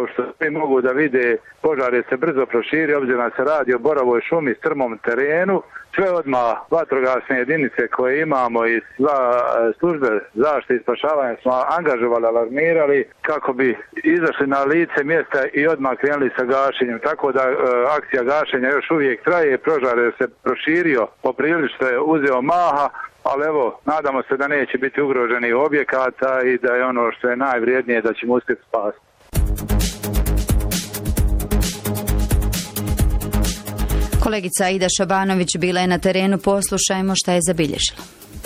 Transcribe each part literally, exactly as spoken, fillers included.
kao što svi mogu da vide, požar je se brzo proširio, obzirom da se radi o boravoj šumi, strmom terenu. Sve odmah vatrogasne jedinice koje imamo i sva službe zaštite i spašavanja smo angažovali, alarmirali kako bi izašli na lice mjesta i odmah krenuli sa gašenjem. Tako da e, akcija gašenja još uvijek traje, požar je se proširio, poprilično je uzeo maha, ali evo, nadamo se da neće biti ugroženi objekata i da je ono što je najvrijednije da ćemo uspjeti spasiti. Kolegica Aida Šabanović bila je na terenu, poslušajmo šta je zabilježila.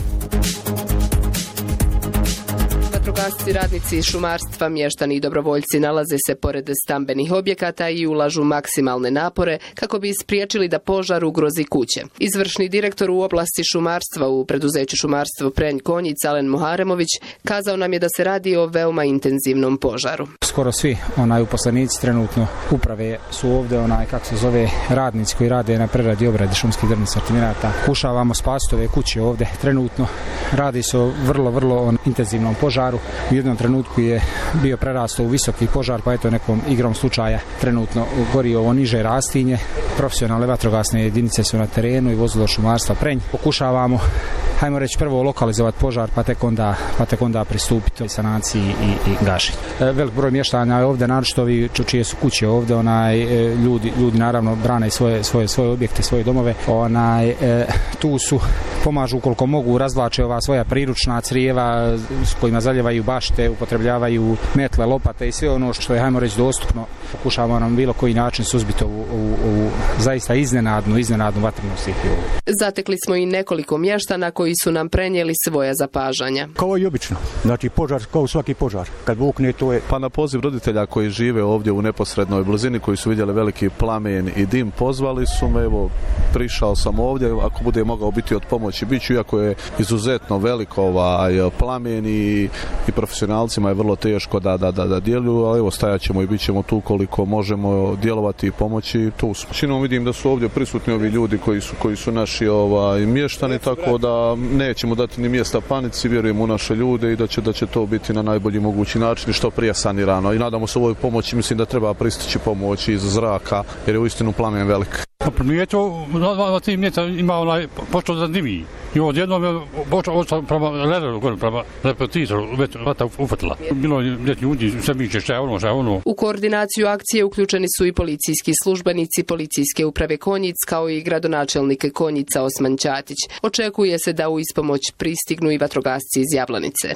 Vatrogasci, radnici šumarstva, mještani i dobrovoljci nalaze se pored stambenih objekata i ulažu maksimalne napore kako bi spriječili da požar ugrozi kuće. Izvršni direktor u oblasti šumarstva u preduzeću šumarstvo Prenj Konjic, Alen Muharemović, kazao nam je da se radi o veoma intenzivnom požaru. Skoro svi onaj uposlenici trenutno uprave su ovdje, onaj kako se zove, radnici koji rade na preradi i obradi šumskih drvnih sortimenata. Pokušavamo spasiti ove kuće ovdje trenutno. Radi se o vrlo, vrlo intenzivnom požaru. U jednom trenutku je bio prerastao u visoki požar, pa eto nekom igrom slučaja trenutno gori ovo niže rastinje. Profesionalne vatrogasne jedinice su na terenu i vozilo šumarstva Prenj. Pokušavamo, hajmo reći, prvo lokalizovati požar, pa tek onda, pa tek onda pristupiti sanaciji i, i gašenju. E, velik broj mještana je ovdje, naročito ovi čije su kuće ovdje, onaj, e, ljudi, ljudi naravno brane svoje, svoje, svoje objekte, svoje domove, onaj, e, tu su, pomažu ukoliko mogu, razvlače ova svoja priručna crijeva s kojima zaljevaju bašte, upotrebljavaju metle, lopate i sve ono što je, hajmo reći, dostupno. Pokušavamo nam bilo koji način suzbiti ovu, ovu, ovu zaista iznenadnu, iznenadnu vatrenu stihiju. Zatekli smo i nekoliko mještana koji su nam prenijeli svoja zapažanja. Kao i obično, znači požar kao svaki požar, kad bukne to je... Pa na poziv roditelja koji žive ovdje u neposrednoj blizini, koji su vidjeli veliki plamen i dim, pozvali su me, evo, prišao sam ovdje, ako bude mogao biti od pomoći, bit ću, iako je izuzetno velik ovaj plamen i, i profesionalcima je vrlo teško da, da, da, da djeluju, ali evo stajat ćemo i bit ćemo tu koliko možemo djelovati i pomoći, tu smo. Činom vidim da su ovdje prisutni ovi ljudi koji su, koji su naši ovaj, mještani, tako da nećemo dati ni mjesta panici, vjerujemo u naše ljude i da će, da će to biti na najbolji mogući način i što prije sanirano. I nadamo se ovoj pomoći, mislim da treba pristići pomoć iz zraka, jer je uistinu plamen velik. Nije to, na tim mjesta ima onaj, počeo da dimi. I odjednom je počeo prema lederu, prema repetitoru, već vata ufatila. Bilo je ljudi, sve miče, šta je ono, šta je ono. U koordinaciju akcije uključeni su i policijski službenici policijske uprave Konjic, kao i gradonačelnik Konjica Osman Ćatić. Očekuje se da u ispomoć pristignu i vatrogasci iz Jablanice.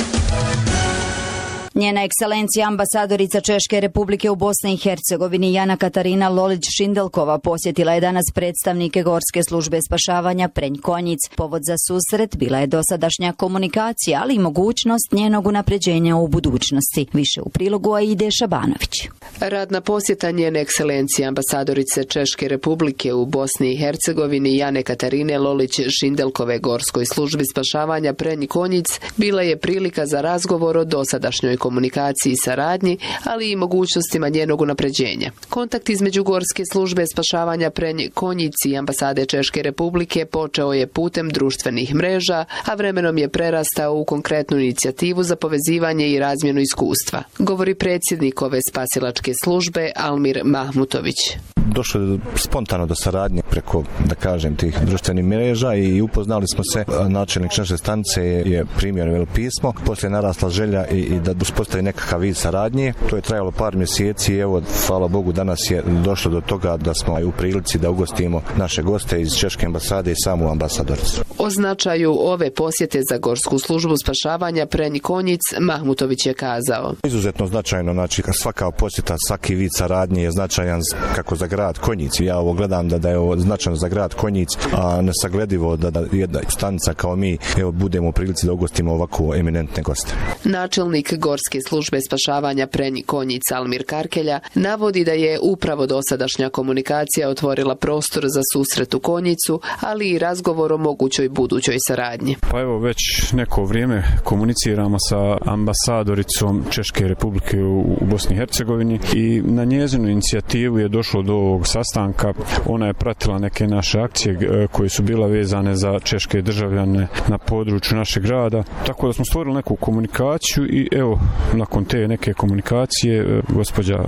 Njena ekscelencija ambasadorica Češke Republike u Bosni i Hercegovini Jana Katarina Lolić-Šindelkova posjetila je danas predstavnike Gorske službe spašavanja Prenj Konjic. Povod za susret bila je dosadašnja komunikacija, ali i mogućnost njenog unapređenja u budućnosti. Više u prilogu Aide Šabanović. Radna posjeta njene ekscelencije ambasadorice Češke Republike u Bosni i Hercegovini Jane Katarine Lolić-Šindelkove Gorskoj službi spašavanja Prenj Konjic bila je prilika za razgovor o dosadašnjoj komunikaciji i saradnji, ali i mogućnostima njenog unapređenja. Kontakt između Gorske službe spašavanja Prenj Konjic i ambasade Češke Republike počeo je putem društvenih mreža, a vremenom je prerastao u konkretnu inicijativu za povezivanje i razmjenu iskustva. Govori predsjednik ove spasilačke službe Almir Mahmutović. Došlo je spontano do saradnje preko, da kažem, tih društvenih mreža i upoznali smo se. Načelnik naše stanice je primio pismo, poslije narasla želja i, i da uspostavi nekakav vid saradnje. To je trajalo par mjeseci i evo, hvala Bogu, danas je došlo do toga da smo u prilici da ugostimo naše goste iz Češke ambasade i samu ambasadoricu. O značaju ove posjete za Gorsku službu spašavanja Prenj Konjic Mahmutović je kazao. Izuzetno značajno, znači svaka posjeta, svaki vid saradnje je značajan kako za grad Konjic. Ja ovo gledam da, da je ovo značajno za grad Konjic, a nesagledivo da, da jedna stanica kao mi evo, budemo u prilici da ugostimo ovako eminentne goste. Načelnik Gorske službe spašavanja Prenj Konjic Almir Karkelja navodi da je upravo dosadašnja komunikacija otvorila prostor za susret u Konjicu, ali i razgovor o mogućoj budućoj saradnji. Pa evo, već neko vrijeme komuniciramo sa ambasadoricom Češke Republike u Bosni i Hercegovini i na njezinu inicijativu je došlo do ovog sastanka. Ona je pratila neke naše akcije koje su bila vezane za češke državljane na području našeg grada, tako da smo stvorili neku komunikaciju i evo, nakon te neke komunikacije gospođa